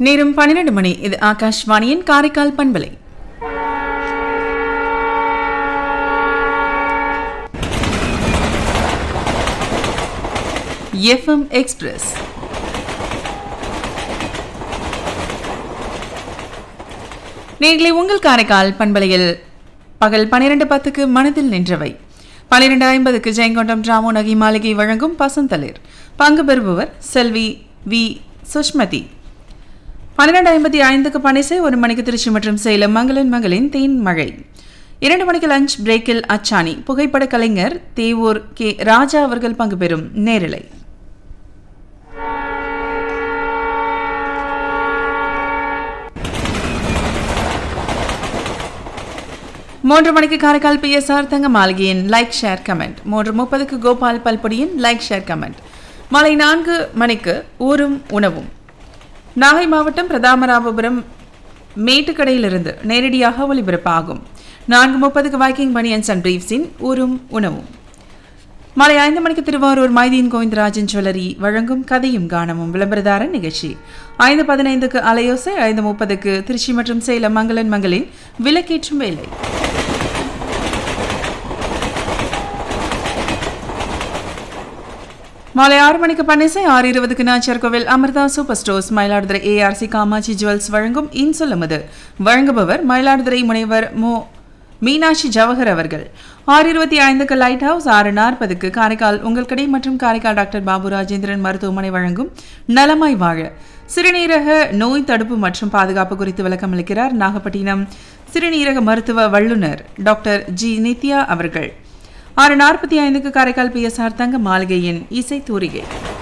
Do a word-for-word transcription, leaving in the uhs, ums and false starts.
நேரம் பன்னிரண்டு மணி. இது ஆகாஷ்வாணியின் காரைக்கால் பண்பலை. FM express. நேர்களை உங்கள் காரைக்கால் பண்பலையில் பகல் பன்னிரண்டு பத்துக்கு மனதில் நின்றவை, பன்னிரண்டு ஐம்பதுக்கு ஜெயங்கொண்டம் ராமோ நகி மாளிகை வழங்கும் பசந்தளிர். பங்கு பெறுபவர் செல்வி வி சுஷ்மதி. பன்னிரண்டு ஐம்பத்தி ஐந்துக்கு பனிசை, ஒரு மணிக்கு திருச்சி மற்றும் சேலம் மங்களின் மகளின் தேன் மழை. இரண்டு மணிக்கு லஞ்ச் பிரேக்கில் அச்சானி, புகைப்பட கலைஞர் தேவூர் கே ராஜா அவர்கள் பங்கு பெறும் நேரலை. மூன்று மணிக்கு காரைக்கால் பி எஸ் ஆர் தங்க மாளிகையின் லைக் ஷேர் கமெண்ட். மூன்று முப்பதுக்கு கோபால் பல்பொடியின் லைக் ஷேர் கமெண்ட். மாலை நான்கு மணிக்கு ஊரும் உணவும். நாகை மாவட்டம் பிரதாமராபபுரம் மேட்டுக்கடையிலிருந்து நேரடியாக ஒலிபரப்பாகும். நான்கு முப்பதுக்கு வைக்கிங் பனியன்ஸ் அண்ட் பிரீஃப்ஸின் ஊரும் உணவும். மாலை ஐந்து மணிக்கு திருவாரூர் மைதீன் கோவிந்தராஜன் ஜுவல்லரி வழங்கும் கதையும் கானமும் விளம்பரதார நிகழ்ச்சி. ஐந்து பதினைந்துக்கு அலையோசை, ஐந்து முப்பதுக்கு திருச்சி மற்றும் சேலம் மங்களன் மங்களின் விலக்கேற்றும் வேலை. மாலை ஆறு மணிக்கு பன்னிசை, ஆறு இருபதுக்கு நாச்சியார் கோவில் Amrita super stores Mayiladuthurai ARC Kamakshi jewels வழங்கும் இன்சொல்லுமது. வழங்குபவர் மயிலாடுதுறை முனைவர் மோ மீனாட்சி ஜவஹர் அவர்கள். ஆறு இருபத்தி ஐந்துக்கு லைட் ஹவுஸ், ஆறு நாற்பதுக்கு காரைக்கால் உங்கள் கடை மற்றும் காரைக்கால் டாக்டர் பாபு ராஜேந்திரன் மருத்துவமனை வழங்கும் நலமாய் வாழ. சிறுநீரக நோய் தடுப்பு மற்றும் பாதுகாப்பு குறித்து விளக்கம் அளிக்கிறார் நாகப்பட்டினம் சிறுநீரக மருத்துவ வல்லுநர் டாக்டர் ஜி நித்யா அவர்கள். ஆறு நாற்பத்தி ஐந்துக்கு காரைக்கால் பி எஸ் ஆர் தங்க மாளிகையின் இசை தூரிகை.